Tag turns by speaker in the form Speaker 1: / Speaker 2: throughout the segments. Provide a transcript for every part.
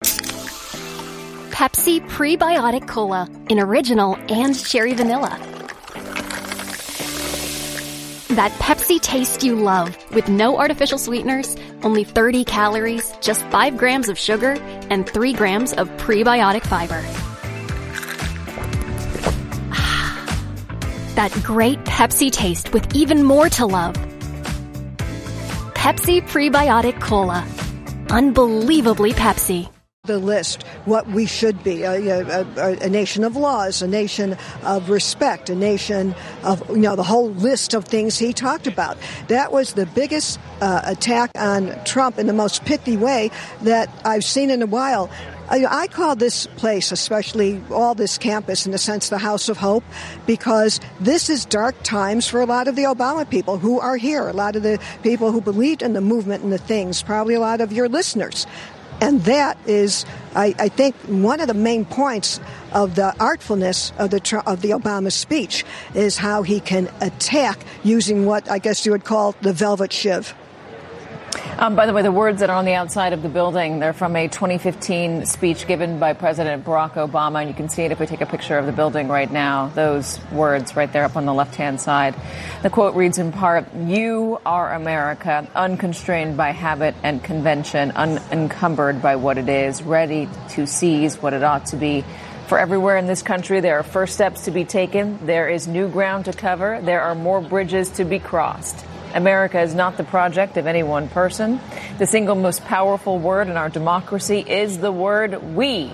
Speaker 1: Pepsi Prebiotic Cola in original and cherry vanilla. That Pepsi taste you love with no artificial sweeteners, only 30 calories, just 5 grams of sugar, and 3 grams of prebiotic fiber. That great Pepsi taste with even more to love. Pepsi Prebiotic Cola. Unbelievably Pepsi.
Speaker 2: The list, what we should be, a nation of laws, a nation of respect, a nation of, the whole list of things he talked about. That was the biggest attack on Trump in the most pithy way that I've seen in a while. I call this place, especially all this campus, in a sense, the House of Hope, because this is dark times for a lot of the Obama people who are here, a lot of the people who believed in the movement and the things, probably a lot of your listeners. And that is, I think, one of the main points of the artfulness of the Obama speech is how he can attack using what I guess you would call the velvet shiv.
Speaker 3: By the way, the words that are on the outside of the building, they're from a 2015 speech given by President Barack Obama. And you can see it if we take a picture of the building right now. Those words right there up on the left-hand side. The quote reads in part, "You are America, unconstrained by habit and convention, unencumbered by what it is, ready to seize what it ought to be. For everywhere in this country, there are first steps to be taken. There is new ground to cover. There are more bridges to be crossed. America is not the project of any one person. The single most powerful word in our democracy is the word we.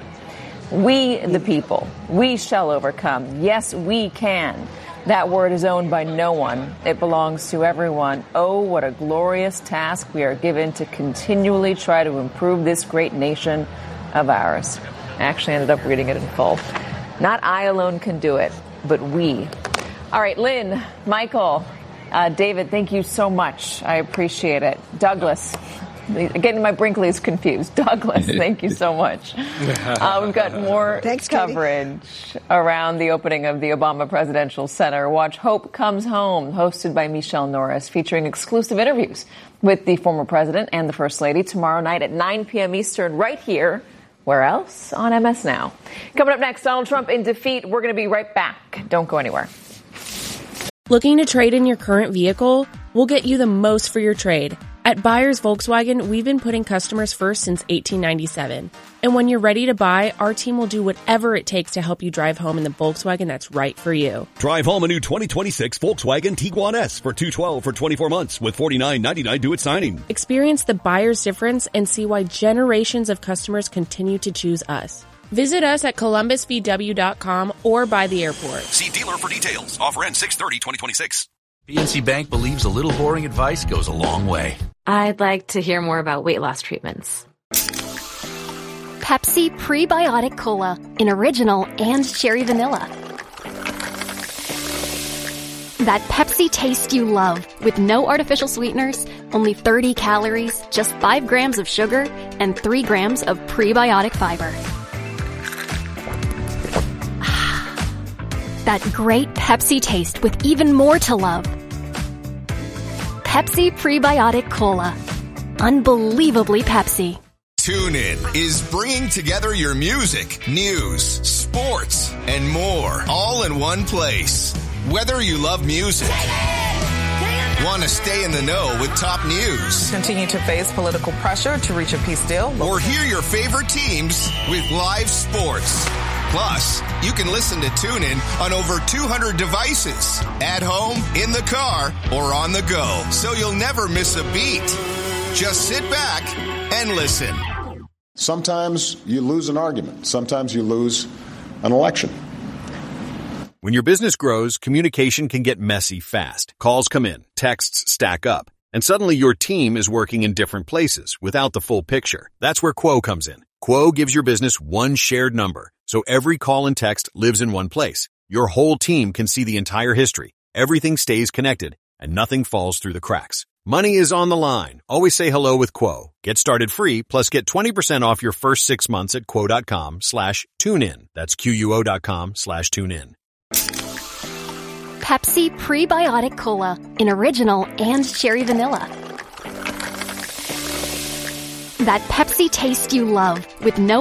Speaker 3: We, the people. We shall overcome. Yes, we can. That word is owned by no one. It belongs to everyone. Oh, what a glorious task we are given to continually try to improve this great nation of ours." I actually ended up reading it in full. Not I alone can do it, but we. All right, Lynn, Michael, David, thank you so much. I appreciate it. Douglas, getting my Brinkleys confused. Douglas, thank you so much. We've got more coverage around the opening of the Obama Presidential Center. Watch Hope Comes Home, hosted by Michelle Norris, featuring exclusive interviews with the former president and the First Lady tomorrow night at 9 p.m. Eastern, right here. Where else? On MS Now. Coming up next, Donald Trump in defeat. We're going to be right back. Don't go anywhere.
Speaker 4: Looking to trade in your current vehicle? We'll get you the most for your trade. At Buyers Volkswagen, we've been putting customers first since 1897. And when you're ready to buy, our team will do whatever it takes to help you drive home in the Volkswagen that's right for you.
Speaker 5: Drive home a new 2026 Volkswagen Tiguan S for $212 for 24 months with $49.99 due at signing.
Speaker 4: Experience the buyer's difference and see why generations of customers continue to choose us. Visit us at columbusvw.com or by the airport.
Speaker 5: See dealer for details. Offer ends 6/30/2026.
Speaker 6: PNC Bank believes a little boring advice goes a long way.
Speaker 7: I'd like to hear more about weight loss treatments.
Speaker 1: Pepsi Prebiotic Cola in original and cherry vanilla. That Pepsi taste you love with no artificial sweeteners, only 30 calories, just 5 grams of sugar, and 3 grams of prebiotic fiber. That great Pepsi taste with even more to love. Pepsi Prebiotic Cola. Unbelievably Pepsi.
Speaker 8: TuneIn is bringing together your music, news, sports, and more, all in one place. Whether you love music, want to stay in the know with top news,
Speaker 9: continue to face political pressure to reach a peace deal,
Speaker 8: or hear your favorite teams with live sports. Plus, you can listen to TuneIn on over 200 devices, at home, in the car, or on the go, so you'll never miss a beat. Just sit back and listen.
Speaker 10: Sometimes you lose an argument. Sometimes you lose an election.
Speaker 5: When your business grows, communication can get messy fast. Calls come in, texts stack up, and suddenly your team is working in different places without the full picture. That's where Quo comes in. Quo gives your business one shared number, so every call and text lives in one place. Your whole team can see the entire history. Everything stays connected, and nothing falls through the cracks. Money is on the line. Always say hello with Quo. Get started free, plus get 20% off your first 6 months at quo.com/tunein. That's QUO.com/tunein.
Speaker 1: Pepsi Prebiotic Cola in original and cherry vanilla. That Pepsi taste you love with no